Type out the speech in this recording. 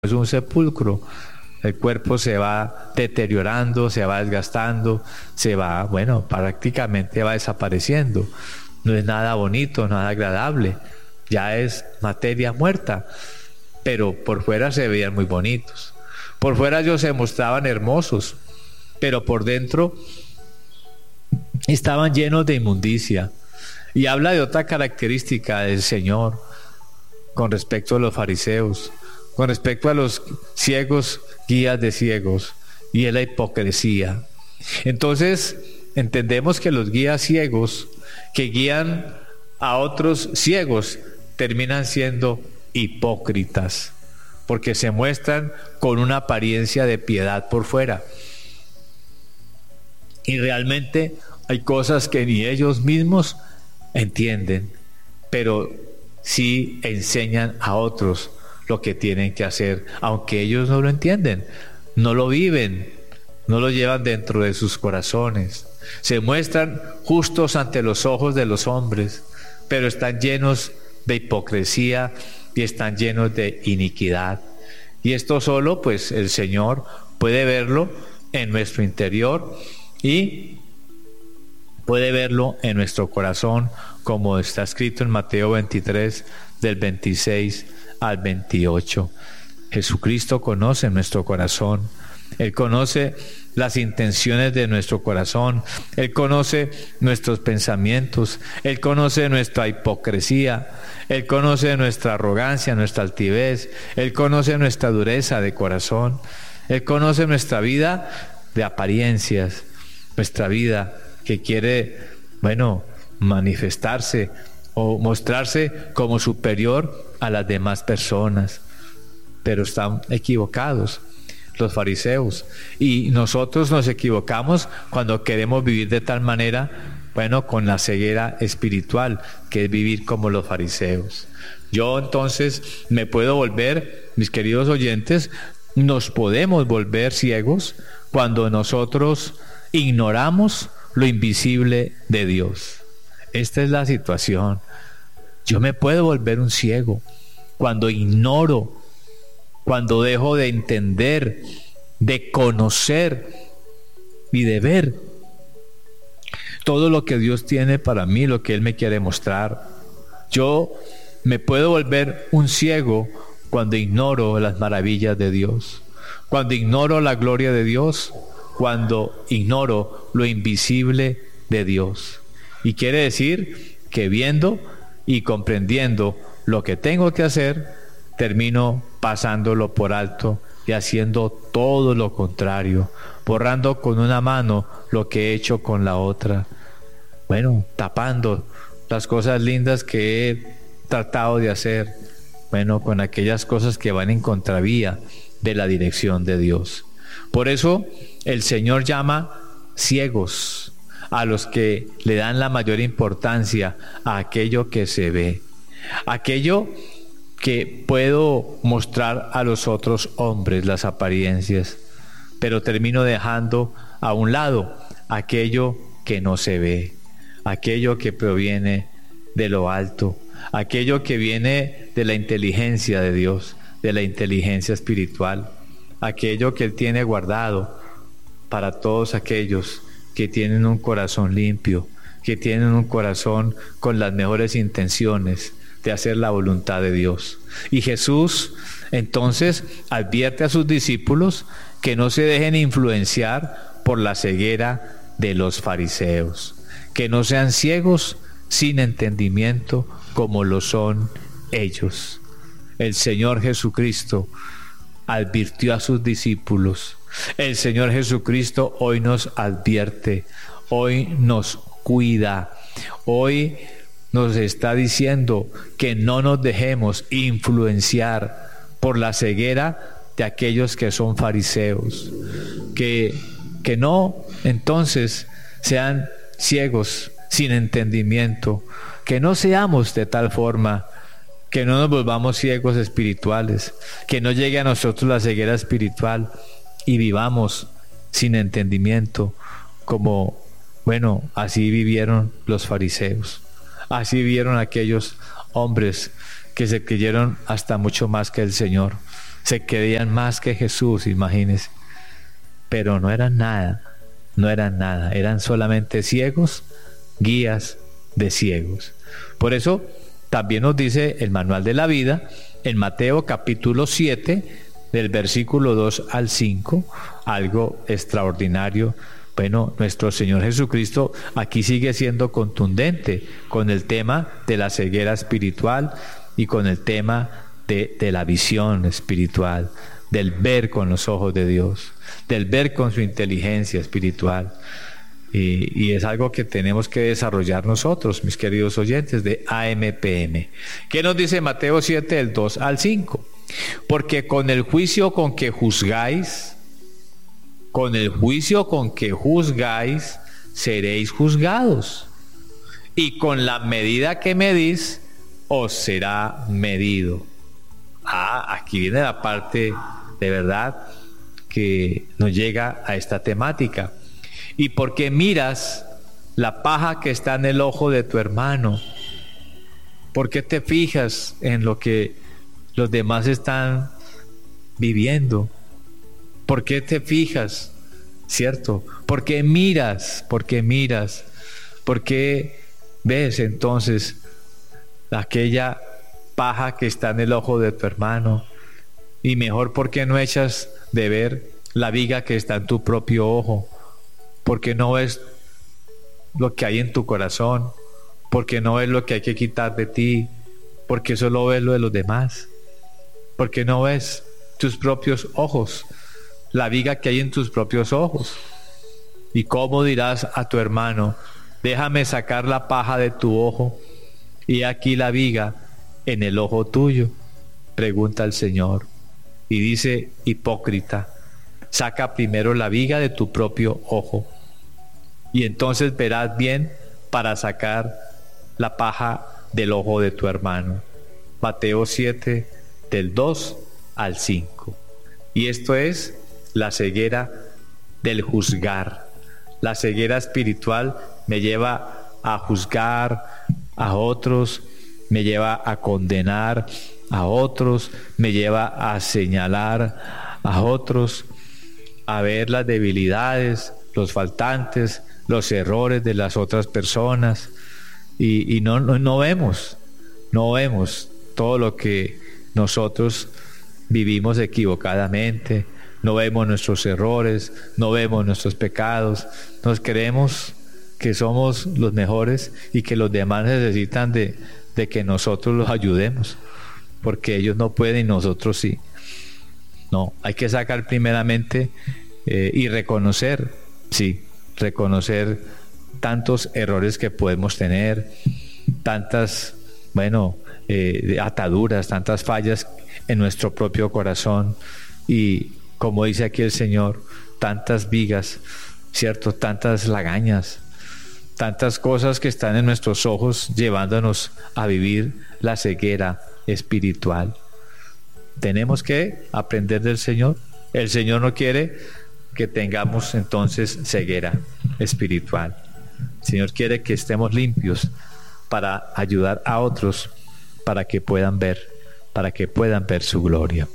es un sepulcro. El cuerpo se va deteriorando, se va desgastando, se va, bueno, prácticamente va desapareciendo. No es nada bonito, nada agradable. Ya es materia muerta. Pero por fuera se veían muy bonitos. Por fuera ellos se mostraban hermosos, pero por dentro estaban llenos de inmundicia. Y habla de otra característica del Señor con respecto a los fariseos, con respecto a los ciegos, guías de ciegos, y es la hipocresía. Entonces, entendemos que los guías ciegos que guían a otros ciegos terminan siendo hipócritas, porque se muestran con una apariencia de piedad por fuera. Y realmente hay cosas que ni ellos mismos entienden, pero sí enseñan a otros lo que tienen que hacer, aunque ellos no lo entienden, no lo viven, no lo llevan dentro de sus corazones. Se muestran justos ante los ojos de los hombres, pero están llenos de hipocresía y están llenos de iniquidad. Y esto solo, pues, el Señor puede verlo en nuestro interior y puede verlo en nuestro corazón, como está escrito en Mateo 23, del 26 al 28. Jesucristo conoce nuestro corazón. Él conoce las intenciones de nuestro corazón. Él conoce nuestros pensamientos. Él conoce nuestra hipocresía. Él conoce nuestra arrogancia, nuestra altivez. Él conoce nuestra dureza de corazón. Él conoce nuestra vida de apariencias, nuestra vida que quiere, bueno, manifestarse o mostrarse como superior a las demás personas. Pero están equivocados los fariseos, y nosotros nos equivocamos cuando queremos vivir de tal manera, bueno, con la ceguera espiritual, que es vivir como los fariseos. Yo entonces me puedo volver, mis queridos oyentes, nos podemos volver ciegos cuando nosotros ignoramos lo invisible de Dios. Esta es la situación. Yo me puedo volver un ciego cuando ignoro, cuando dejo de entender, de conocer y de ver todo lo que Dios tiene para mí, lo que Él me quiere mostrar. Yo me puedo volver un ciego cuando ignoro las maravillas de Dios, cuando ignoro la gloria de Dios, cuando ignoro lo invisible de Dios. Y quiere decir que viendo y comprendiendo lo que tengo que hacer, termino pasándolo por alto y haciendo todo lo contrario, borrando con una mano lo que he hecho con la otra. Bueno, tapando las cosas lindas que he tratado de hacer, bueno, con aquellas cosas que van en contravía de la dirección de Dios. Por eso el Señor llama ciegos a los que le dan la mayor importancia a aquello que se ve, aquello que puedo mostrar a los otros hombres, las apariencias, pero termino dejando a un lado aquello que no se ve, aquello que proviene de lo alto, aquello que viene de la inteligencia de Dios, de la inteligencia espiritual, aquello que Él tiene guardado para todos aquellos que tienen un corazón limpio, que tienen un corazón con las mejores intenciones de hacer la voluntad de Dios. Y Jesús entonces advierte a sus discípulos que no se dejen influenciar por la ceguera de los fariseos, que no sean ciegos sin entendimiento como lo son ellos. El Señor Jesucristo advirtió a sus discípulos. El Señor Jesucristo hoy nos advierte, hoy nos cuida, hoy nos está diciendo que no nos dejemos influenciar por la ceguera de aquellos que son fariseos, que no entonces sean ciegos sin entendimiento, que no seamos de tal forma que no nos volvamos ciegos espirituales, que no llegue a nosotros la ceguera espiritual y vivamos sin entendimiento, como, bueno, así vivieron los fariseos. Así vivieron aquellos hombres que se creyeron hasta mucho más que el Señor, Se creían más que Jesús, imagínense. Pero no eran nada, no eran nada, eran solamente ciegos, guías de ciegos. Por eso también nos dice el Manual de la Vida en Mateo capítulo 7, del versículo 2 al 5, algo extraordinario. Bueno, nuestro Señor Jesucristo aquí sigue siendo contundente con el tema de la ceguera espiritual y con el tema de la visión espiritual, del ver con los ojos de Dios, del ver con su inteligencia espiritual. Y es algo que tenemos que desarrollar nosotros, mis queridos oyentes de AMPM. ¿Qué nos dice Mateo 7, del 2 al 5? Porque con el juicio con que juzgáis, seréis juzgados. Y con la medida que medís, os será medido. Aquí viene la parte de verdad que nos llega a esta temática. Y porque miras la paja que está en el ojo de tu hermano, ¿por qué te fijas en lo que los demás están viviendo? ¿Por qué te fijas? ¿Cierto? ¿Por qué miras? ¿Por qué ves entonces aquella paja que está en el ojo de tu hermano? Y mejor, ¿por qué no echas de ver la viga que está en tu propio ojo? ¿Por qué no ves lo que hay en tu corazón? ¿Por qué no ves lo que hay que quitar de ti? ¿Por qué solo ves lo de los demás? ¿Por qué no ves tus propios ojos? La viga que hay en tus propios ojos. ¿Y cómo dirás a tu hermano: déjame sacar la paja de tu ojo, y aquí la viga en el ojo tuyo? Pregunta el Señor. Y dice: hipócrita, saca primero la viga de tu propio ojo, y entonces verás bien para sacar la paja del ojo de tu hermano. Mateo 7, del 2 al 5. Y esto es la ceguera del juzgar. La ceguera espiritual me lleva a juzgar a otros, me lleva a condenar a otros, me lleva a señalar a otros, a ver las debilidades, los faltantes, los errores de las otras personas, y no vemos todo lo que nosotros vivimos equivocadamente. No vemos nuestros errores, no vemos nuestros pecados. Nos creemos que somos los mejores y que los demás necesitan de que nosotros los ayudemos, porque ellos no pueden y nosotros sí. No, hay que sacar primeramente y reconocer tantos errores que podemos tener, tantas, ataduras, tantas fallas en nuestro propio corazón, y como dice aquí el Señor, tantas vigas, ¿cierto? Tantas lagañas, tantas cosas que están en nuestros ojos llevándonos a vivir la ceguera espiritual. Tenemos que aprender del Señor. El Señor no quiere que tengamos entonces ceguera espiritual. El Señor quiere que estemos limpios para ayudar a otros, para que puedan ver su gloria.